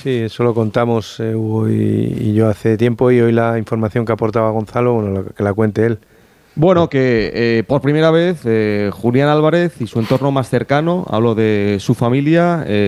Sí, eso lo contamos Hugo y yo hace tiempo, y hoy la información que aportaba Gonzalo, bueno, que la cuente él. Bueno, que por primera vez Julián Álvarez y su entorno más cercano, hablo de su familia,